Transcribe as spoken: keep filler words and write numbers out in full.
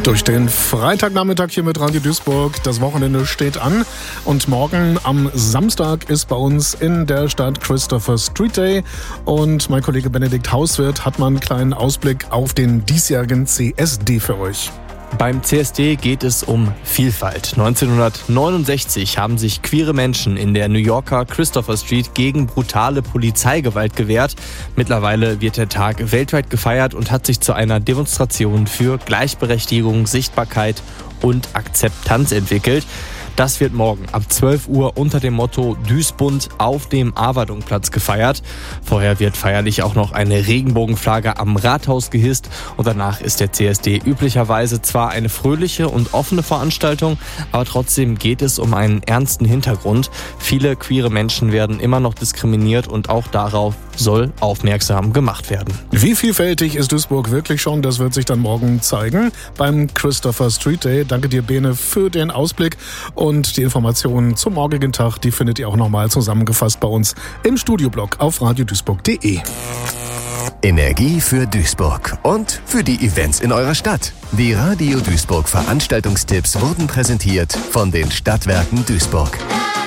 Durch den Freitagnachmittag hier mit Radio Duisburg. Das Wochenende steht an und morgen am Samstag ist bei uns in der Stadt Christopher Street Day und mein Kollege Benedikt Hauswirth hat mal einen kleinen Ausblick auf den diesjährigen C S D für euch. Beim C S D geht es um Vielfalt. neunzehnhundertneunundsechzig haben sich queere Menschen in der New Yorker Christopher Street gegen brutale Polizeigewalt gewehrt. Mittlerweile wird der Tag weltweit gefeiert und hat sich zu einer Demonstration für Gleichberechtigung, Sichtbarkeit und Akzeptanz entwickelt. Das wird morgen ab zwölf Uhr unter dem Motto Duisbund auf dem Averdung-Platz gefeiert. Vorher wird feierlich auch noch eine Regenbogenflagge am Rathaus gehisst und danach ist der C S D üblicherweise zwar eine fröhliche und offene Veranstaltung, aber trotzdem geht es um einen ernsten Hintergrund. Viele queere Menschen werden immer noch diskriminiert und auch darauf soll aufmerksam gemacht werden. Wie vielfältig ist Duisburg wirklich schon? Das wird sich dann morgen zeigen beim Christopher Street Day. Danke dir, Bene, für den Ausblick. Und die Informationen zum morgigen Tag, die findet ihr auch nochmal zusammengefasst bei uns im Studioblog auf radio duisburg punkt de. Energie für Duisburg und für die Events in eurer Stadt. Die Radio Duisburg Veranstaltungstipps wurden präsentiert von den Stadtwerken Duisburg.